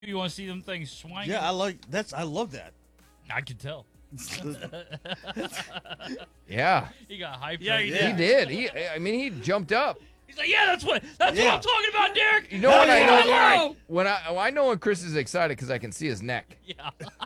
You want to see them things swing? Yeah, I love that. I can tell. Yeah, He got hyped. Yeah, right he there. he did. I mean, he jumped up. He's like, yeah, that's what I'm talking about, Derek. You know what I know? Hello! When I know when Chris is excited because I can see his neck. Yeah.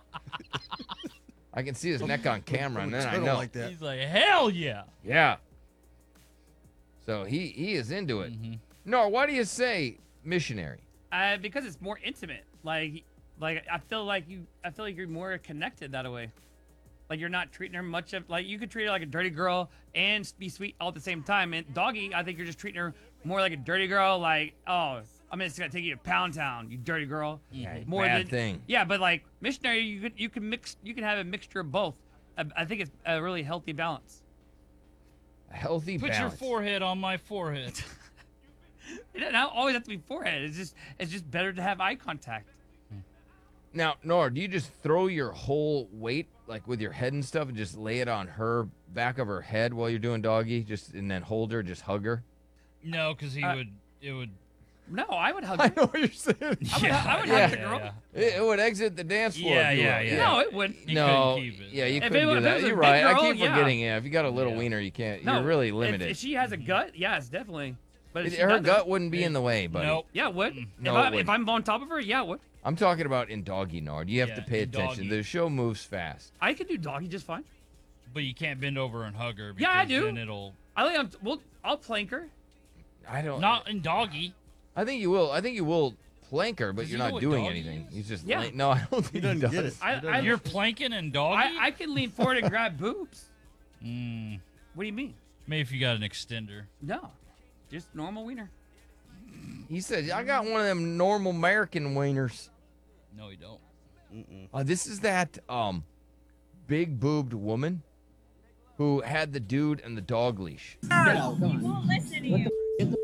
I can see his neck on camera, and then I don't know. like that. He's like, hell yeah. Yeah. So he is into it. No, why do you say missionary? Because it's more intimate. Like I feel like you're more connected that way. Like you're not treating her much of like you could treat her like a dirty girl and be sweet all at the same time. And doggy, I think you're just treating her more like a dirty girl. Like, oh, I'm just gonna take you to Pound Town, you dirty girl. Yeah, More bad than thing. Yeah, but like missionary, you can have a mixture of both. I think it's a really healthy balance. A healthy Put balance. your forehead on my forehead. It doesn't always have to be forehead. It's just better to have eye contact. Now, Nora, do you just throw your whole weight, like with your head and stuff, and just lay it on her back of her head while you're doing doggy, and then hold her, just hug her? No, because it would. No, I would hug I her. know what you're saying. I would hug the girl. It would exit the dance floor. Yeah, if you yeah, will. yeah. No, it wouldn't. You No, couldn't keep it. yeah, you If couldn't it do was that. a You're big right. I girl, keep yeah. forgetting. Yeah, if you got a little Yeah. wiener, you can't. No, You're really if- limited. If she has a gut, yes, definitely. But if she Her doesn't- gut wouldn't be in the way, buddy. Nope. Yeah, it would. No, it if wouldn't. I'm on top of her, yeah, it would. I'm talking about in doggy, Nord. You have Yeah, to pay in attention. doggy. The show moves fast. I could do doggy just fine. But you can't bend over and hug her. Yeah, I because do. Then it'll I'll plank her. I don't. not in doggy. I think you will. I think you will plank her, but Does you're he know not what doing doggy anything. is? He's just. Yeah. No, I don't think He he doesn't does. get it. I- He doesn't I- get You're it. planking and doggy. I can lean forward and grab boobs. Mm, What do you mean? maybe if you got an extender. No, just normal wiener. He said, "I got one of them normal American wieners." No, you don't. This is that big boobed woman who had the dude and the dog leash. won't listen to you.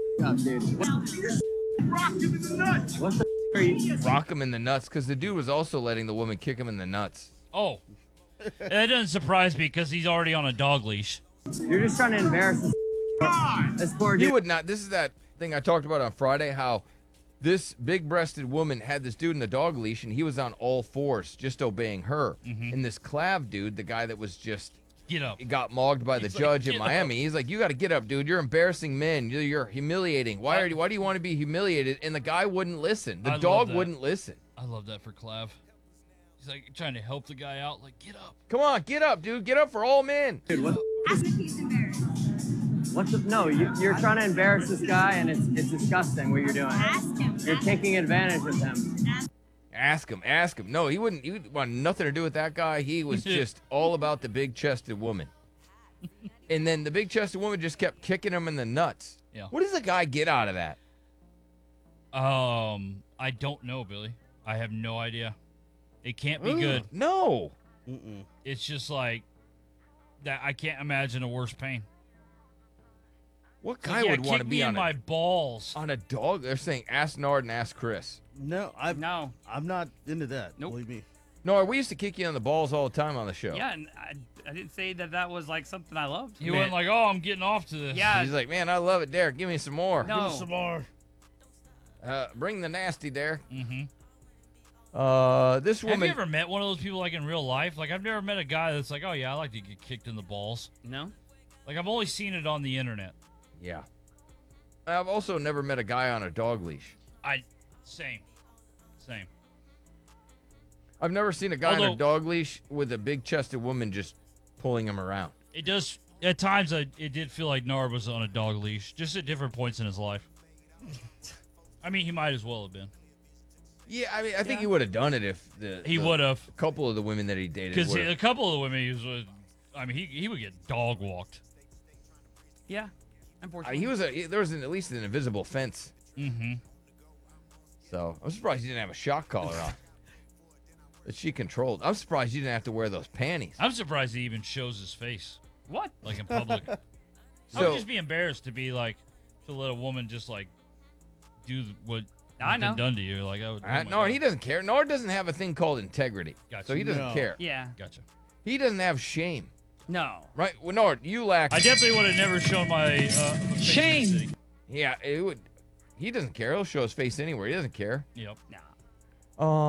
Rock him in the nuts because the dude was also letting the woman kick him in the nuts. Oh, that doesn't surprise me because he's already on a dog leash. You're just trying to embarrass this poor He dude. would not. This is that thing I talked about on Friday. How this big-breasted woman had this dude in the dog leash, and he was on all fours, just obeying her. And this Clav dude, the guy that was just Get up. got mogged by the He's like, judge in "Get Miami. He's like, "You got to get up, dude. You're embarrassing men. You're humiliating. Why do you want to be humiliated?" And the guy wouldn't listen. The I love dog that. wouldn't listen. I love that for Clav. He's like trying to help the guy out. Like, get up. Come on, get up, dude. Get up for all men. Ask if he's embarrassed. No, you're trying to embarrass this guy, and it's disgusting what you're doing. Ask him. You're taking advantage of him. Ask him. Ask him. No, he wouldn't. He would want nothing to do with that guy. He was just all about the big-chested woman. And then the big-chested woman just kept kicking him in the nuts. Yeah. What does the guy get out of that? I don't know, Billy. I have no idea. It can't be good. No. It's just like that. I can't imagine a worse pain. What It's like, guy yeah, would want to kick be me on in my a, balls? on a dog? They're saying ask Nard and ask Chris. No, I'm not into that. Nope. Believe me. No, we used to kick you on the balls all the time on the show. Yeah, and I didn't say that was like something I loved. He wasn't like, oh, I'm getting off to this. Yeah. He's like, man, I love it, Derek. Give me some more. No. Some more. Bring the nasty, Derek. Mm-hmm. This Have woman. you ever met one of those people like in real life? Like, I've never met a guy that's like, oh yeah, I like to get kicked in the balls. No. Like, I've only seen it on the internet. Yeah. I've also never met a guy on a dog leash. Same. I've never seen a guy on a Although- dog leash with a big-chested woman just pulling him around. It does at times. It did feel like Nard was on a dog leash, just at different points in his life. I mean, he might as well have been. Yeah, I mean, I think he would have done it if He would have, a couple of the women that he dated because would've. a couple of the women he was with, I mean, he would get dog walked. Yeah. Unfortunately. There was at least an invisible fence. Mm-hmm. So I'm surprised he didn't have a shock collar on. That she controlled. I'm surprised you didn't have to wear those panties. I'm surprised he even shows his face, What? like in public. I So- would just be embarrassed to be like, to let a woman just like do what I has been know. done to you. Like, oh my No, God. he doesn't care. Nord doesn't have a thing called integrity. Gotcha. So he doesn't No. care. Yeah. Gotcha. He doesn't have shame. No. Right? Well, Nord, you lack. I definitely would have never shown my face Shame. in the city. Yeah, it would. He doesn't care. He'll show his face anywhere. He doesn't care. Yep. Nah. Oh.